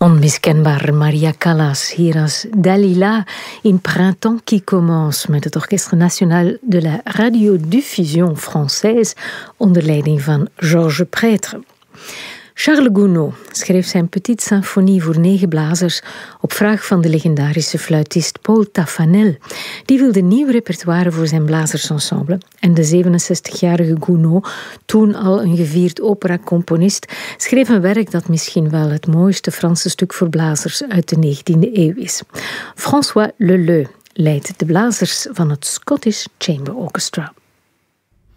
onmiskenbare Maria Callas, hier als Dalila in Printemps qui commence met het Orchestre National de la Radiodiffusion Française onder leiding van Georges Prêtre. Charles Gounod schreef zijn Petite Symphonie voor 9 blazers op vraag van de legendarische fluitist Paul Taffanel. Die wilde nieuw repertoire voor zijn blazersensemble. En de 67-jarige Gounod, toen al een gevierd operacomponist, schreef een werk dat misschien wel het mooiste Franse stuk voor blazers uit de 19e eeuw is. François Leleu leidt de blazers van het Scottish Chamber Orchestra.